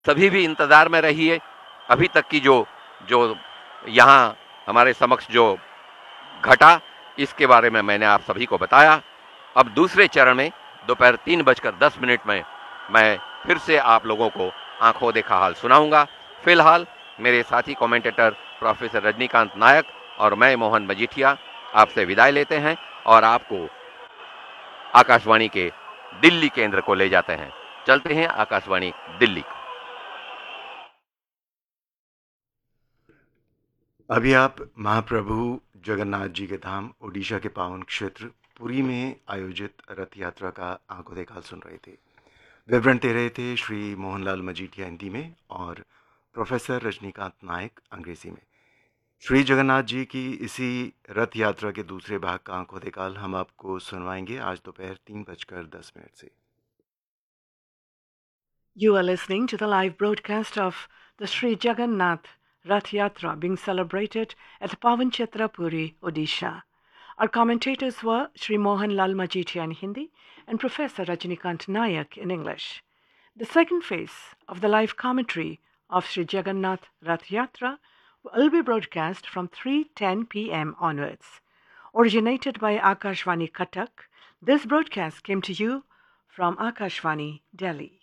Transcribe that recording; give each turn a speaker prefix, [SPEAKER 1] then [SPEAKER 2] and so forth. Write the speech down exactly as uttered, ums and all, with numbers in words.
[SPEAKER 1] सभी भी इंतज़ार में रहिए। अभी तक की जो जो यहाँ हमारे समक्ष जो घटा, इसके बारे में मैंने आप सभी को बताया। अब दूसरे चरण में दोपहर तीन बजकर दस मिनट में मैं फिर से आप लोगों को आंखों देखा हाल सुनाऊंगा। फिलहाल मेरे साथी कमेंटेटर प्रोफेसर रजनीकांत नायक और मैं मोहन मजीठिया आपसे विदाई लेते हैं और आपको आकाशवाणी के दिल्ली केंद्र को ले जाते हैं। चलते हैं आकाशवाणी दिल्ली।
[SPEAKER 2] अभी आप महाप्रभु जगन्नाथ जी के धाम ओडिशा के पावन क्षेत्र पुरी में आयोजित रथ यात्रा का आंखों देखा हाल सुन रहे थे। विवरण दे रहे थे श्री मोहनलाल मजीठिया हिंदी में और प्रोफेसर रजनीकांत नायक अंग्रेजी में। श्री जगन्नाथ जी की इसी रथ यात्रा के दूसरे भाग का आंखों देखा हाल हम आपको सुनवाएंगे आज दोपहर तीन बजकर दस मिनट से।
[SPEAKER 3] You are listening to the live broadcast of the Sri Jagannath Rath Yatra being celebrated at Pavan Chitra Puri, Odisha. Our commentators were Sri Mohan Lal Majithia in Hindi and Professor Rajnikant Nayak in English. The second phase of the live commentary of Sri Jagannath Rath Yatra will be broadcast from three ten p m onwards. Originated by Akashvani Katak, this broadcast came to you from Akashvani, Delhi.